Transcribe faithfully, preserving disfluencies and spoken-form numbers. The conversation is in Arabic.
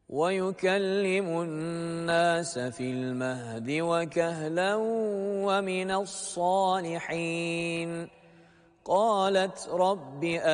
ويكلم الناس في المهد وكهلا ومن الصالحين. قالت رب